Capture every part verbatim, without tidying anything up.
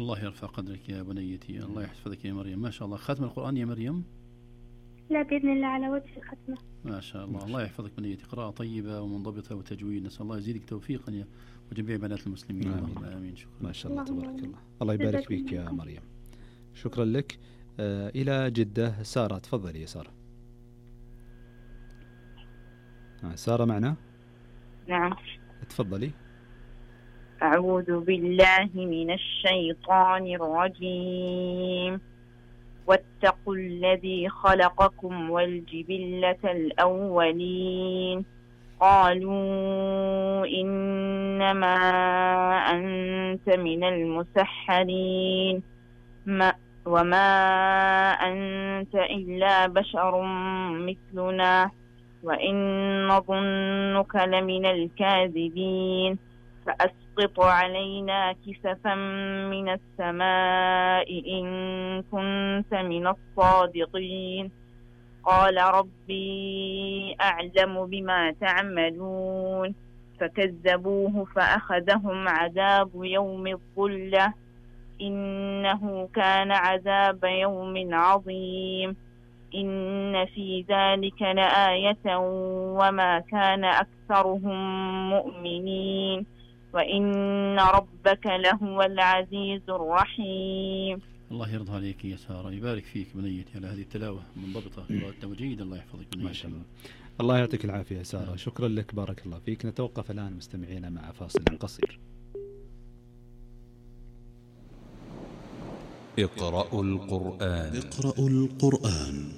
الله يرفع قدرك يا بنيتي، الله يحفظك يا مريم. ما شاء الله، ختم القرآن يا مريم؟ لا بإذن الله على وجه الختمة. ما شاء الله، الله يحفظك بنيتي. قراءة طيبة ومنضبطة وتجويد، نسأل الله يزيدك توفيقا وجميع بنات المسلمين. اللهم آمين. شكرا. ما شاء الله تبارك الله. الله يبارك فيك يا مريم. شكرا لك. آه إلى جدة سارة، تفضلي يا سارة. آه سارة معنا؟ نعم تفضلي. أعوذ بالله من الشيطان الرجيم. واتقوا الذي خلقكم والجبلة الأولين قالوا إنما أنت من المسحرين ما وما أنت إلا بشر مثلنا وإن نظنك لمن الكاذبين فأسقط علينا كسفا من السماء إن كنت من الصادقين. قال ربي أعلم بما تعملون فكذبوه فأخذهم عذاب يوم الظلة إنه كان عذاب يوم عظيم. إن في ذلك لآية وما كان أكثرهم مؤمنين وإن ربك لهو العزيز الرحيم. الله يرضى عليك يا سارة، يبارك فيك بنيتي على هذه التلاوة منضبطة قراءة وجيدة. الله يحفظك بنيتي. ما شاء الله. الله يعطيك العافية يا سارة. شكرا لك، بارك الله فيك. نتوقف الآن مستمعينا مع فاصل قصير. اقرأوا القرآن. اقرأوا القرآن.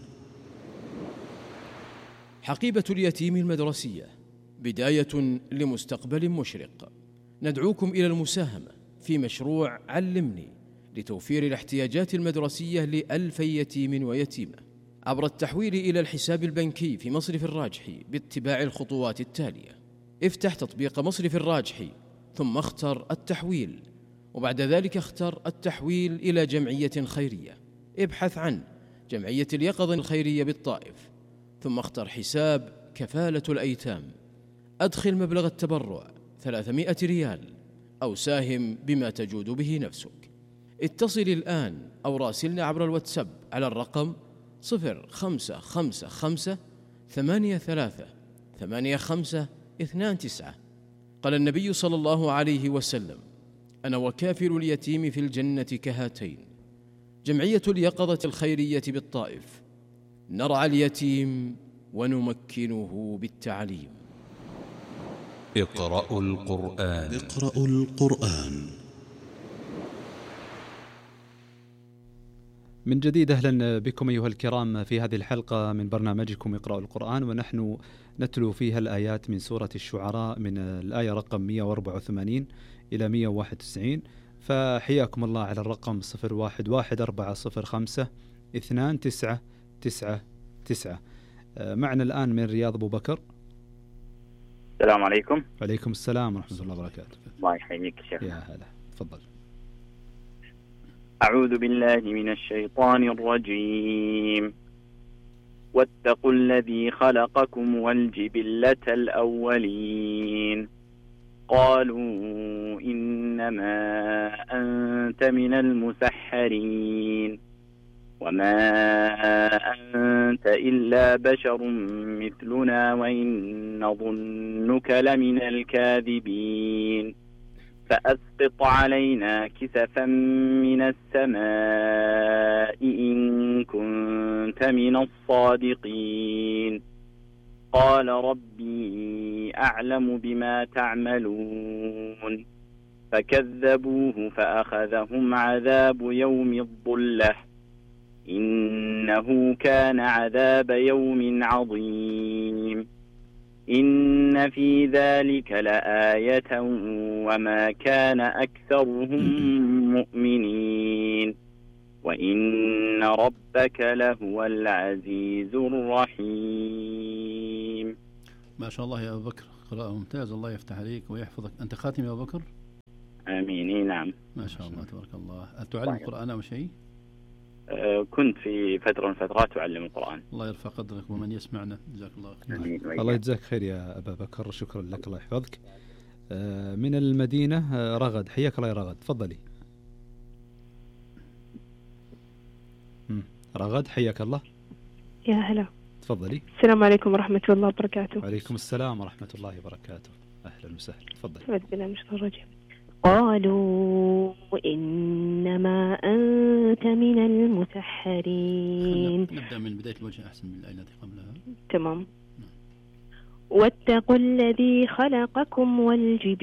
حقيبة اليتيم المدرسية بداية لمستقبل مشرق. ندعوكم إلى المساهمة في مشروع علمني لتوفير الاحتياجات المدرسية لألف يتيم ويتيمة عبر التحويل إلى الحساب البنكي في مصرف الراجحي باتباع الخطوات التالية. افتح تطبيق مصرف الراجحي ثم اختر التحويل، وبعد ذلك اختر التحويل إلى جمعية خيرية. ابحث عن جمعية اليقظة الخيرية بالطائف ثم اختر حساب كفالة الأيتام. أدخل مبلغ التبرع ثلاثمائة ريال أو ساهم بما تجود به نفسك. اتصل الآن أو راسلنا عبر الواتساب على الرقم صفر خمسة خمسة خمسة ثمانية ثلاثة ثمانية خمسة اثنان تسعة. قال النبي صلى الله عليه وسلم: أنا وكافل اليتيم في الجنة كهاتين. جمعية اليقظة الخيرية بالطائف، نرعى اليتيم ونمكنه بالتعليم. اقرأوا القرآن. اقرأوا القرآن. من جديد أهلا بكم أيها الكرام في هذه الحلقة من برنامجكم اقرأوا القرآن، ونحن نتلو فيها الآيات من سورة الشعراء من الآية رقم مئة وأربعة وثمانين إلى مئة وواحد وتسعين. فحياكم الله على الرقم صفر واحد واحد أربعة صفر خمسة اثنان تسعة تسعة تسعة. معنا الآن من رياض أبو بكر. السلام عليكم. وعليكم السلام ورحمة الله وبركاته. الله يحييك شيخ. يا هلا، تفضل. أعوذ بالله من الشيطان الرجيم. واتقوا الذي خلقكم والجبلة الأولين قالوا إنما أنت من المسحرين وما أنت إلا بشر مثلنا وإن نظنك لمن الكاذبين فأسقط علينا كسفا من السماء إن كنت من الصادقين. قال ربي أعلم بما تعملون فكذبوه فأخذهم عذاب يوم الظلة إنه كان عذاب يوم عظيم. إن في ذلك لآية وما كان أكثرهم مؤمنين وإن ربك لهو العزيز الرحيم. ما شاء الله يا أبو بكر، قراءة ممتازة، الله يفتح عليك ويحفظك. أنت خاتم يا أبو بكر؟ آمين. نعم ما شاء الله تبارك الله. تعلم القرآن أو شيء؟ أه كنت في فترة من فترات أعلم القرآن. الله يرفع قدرك ومن يسمعنا، جزاك الله خير. الله يجزاك خير يا أبا بكر، شكرا لك، الله يحفظك. أه من المدينة رغد، حياك الله يا رغد، تفضلي. رغد حياك الله. يا هلا. تفضلي. السلام عليكم ورحمة الله وبركاته. وعليكم السلام ورحمة الله وبركاته. أهلا وسهلا. تفضلي. أعوذ بالله من الشيطان الرجيم. قالوا إنما أنت من المسحرين. نبدأ من بداية الوجه أحسن من الآية التي قبلها. تمام. واتقوا الذي خلقكم والجبال